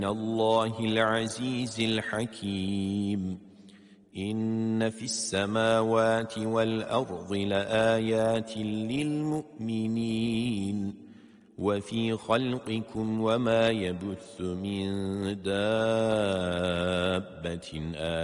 الله العزيز الحكيم إن في السماوات والأرض لآيات للمؤمنين وفي خلقكم وما يبث من دابة